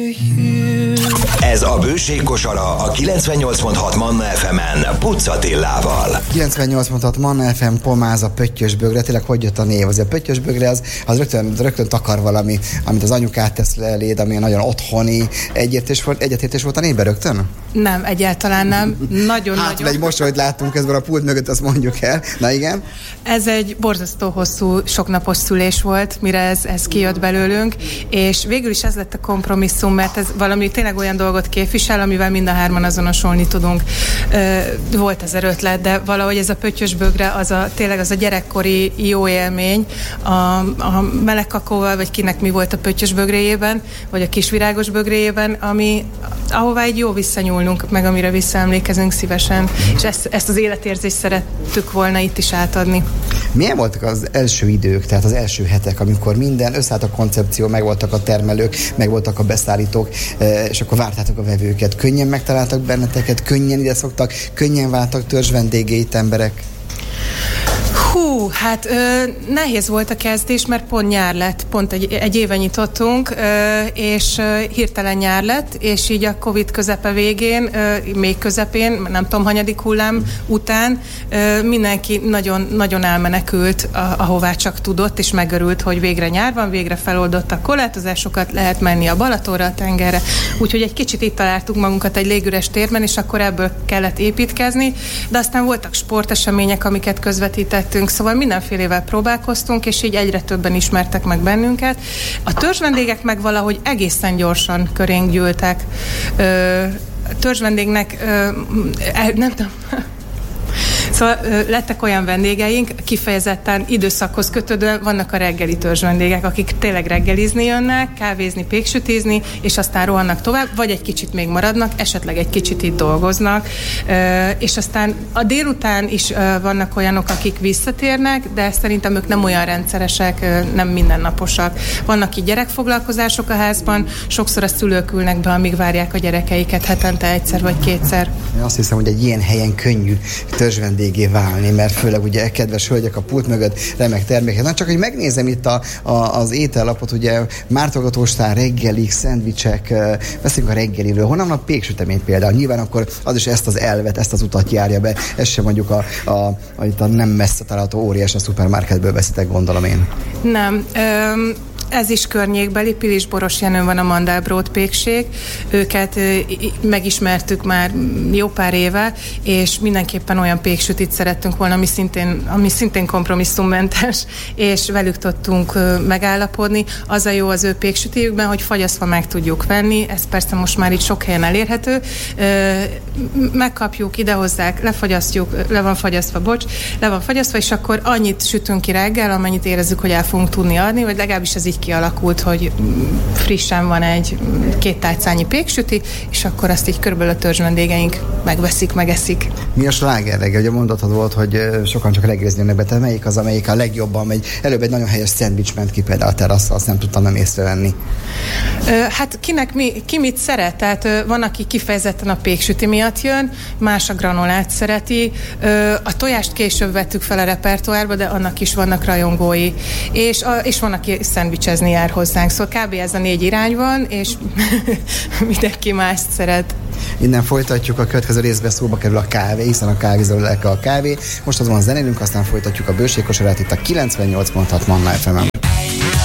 Ez a Bőségkosara a 98.6 Manna FM-en Pucz Attilával. 98.6 Manna FM, Pomáz, a Pöttyösbögre. Tényleg hogy jött a név? Az a Pöttyösbögre az rögtön takar valami, amit az anyukát tesz eléd, ami nagyon otthoni. Egyetértés volt a névben rögtön? Nem, egyáltalán nem. Nagyon-nagyon. Hát, egy mosolyt láttunk közben a pult mögött, azt mondjuk el. Na igen? Ez egy borzasztó hosszú, soknapos szülés volt, mire ez kijött belőlünk, és végül is ez lett a kompromisszum, mert ez valami tényleg olyan dolgot képvisel, amivel mind a hárman azonosulni tudunk. Volt 1000 ötlet, de valahogy ez a Pöttyösbögre, tényleg az a gyerekkori jó élmény, a meleg kakaóval, vagy kinek mi volt a Pöttyösbögréjében, vagy a kisvirágos bögréjében, ahová egy jó visszanyúlnunk, meg amire visszaemlékezünk szívesen, és ezt az életérzést szerettük volna itt is átadni. Milyen voltak az első idők, tehát az első hetek, amikor minden összeállt a koncepció, megvoltak a termelők, megvoltak a beszállítók, és akkor vártátok a vevőket. Könnyen megtaláltak benneteket, könnyen ide szoktak, könnyen váltak törzsvendégeit emberek? Hát nehéz volt a kezdés, mert pont nyár lett, pont egy éve nyitottunk, és hirtelen nyár lett, és így a Covid közepe végén, még közepén, nem tudom, hanyadik hullám után mindenki nagyon, nagyon elmenekült, ahová csak tudott, és megörült, hogy végre nyár van, végre feloldottak korlátozásokat, lehet menni a Balatonra, a tengerre, úgyhogy egy kicsit itt találtuk magunkat egy légüres térben, és akkor ebből kellett építkezni, de aztán voltak sportesemények, amiket közvetítettünk, szóval mindenfélével próbálkoztunk, és így egyre többen ismertek meg bennünket. A törzsvendégek meg valahogy egészen gyorsan körénk gyűltek. Törzsvendégnek nem tudom. Szóval lettek olyan vendégeink, kifejezetten időszakhoz kötődően vannak a reggeli törzsvendégek, akik tényleg reggelizni jönnek, kávézni, péksütízni, és aztán rohannak tovább, vagy egy kicsit még maradnak, esetleg egy kicsit itt dolgoznak, és aztán a délután is vannak olyanok, akik visszatérnek, de szerintem ők nem olyan rendszeresek, nem mindennaposak. Vannak itt gyerekfoglalkozások a házban, sokszor a szülők ülnek be, amíg várják a gyerekeiket hetente egyszer vagy kétszer. Én azt hiszem, hogy egy ilyen helyen könnyű törzsvendégé válni, mert főleg ugye kedves hölgyek a pult mögött, remek termékek. Na csak, hogy megnézem itt az étellapot, ugye mártogatóstán, reggelik, szendvicsek, beszélünk a reggeliről. Honnan van a péksütemény például? Nyilván akkor az is ezt az elvet, ezt az utat járja be. Ez sem mondjuk itt a nem messze található óriás a szupermarketből veszitek, gondolom én. Nem. Ez is környékbeli, Pilisboros Jenőn van a Mandelbrot pékség. Őket megismertük már jó pár éve, és mindenképpen olyan péksütit szerettünk volna, ami szintén kompromisszummentes, és velük tudtunk megállapodni. Az a jó az ő péksütijükben, hogy fagyasztva meg tudjuk venni, ez persze most már itt sok helyen elérhető. Megkapjuk, idehozzák, le van fagyasztva, és akkor annyit sütünk ki reggel, amennyit érezzük, hogy el fogunk tudni adni, vagy legalábbis ez így kialakult, hogy frissen van egy 2 tálcányi péksüti, és akkor azt így körülbelül a törzsvendégeink megveszik, megeszik. Mi a sláger reggel? Ugye mondatod volt, hogy sokan csak reggelizni jönnek be, te melyik az, amelyik a legjobban megy? Előbb egy nagyon helyes szendvics ment ki például a teraszra, azt nem tudtam nem észrevenni. Hát ki mit szeret? Tehát van, aki kifejezetten a péksüti miatt jön, más a granolát szereti. A tojást később vettük fel a repertoárba, de annak is vannak rajongói. És van, aki szendvicsezni jár hozzánk. Szóval kb. Ez a 4 irány van, és mindenki mást szeret. Innen folytatjuk, a következő részben szóba kerül a kávé, hiszen a kávézó lelke a kávé. Most azonban zenélünk, aztán folytatjuk a Bőségkosarát itt a 98.6 Manna FM-en.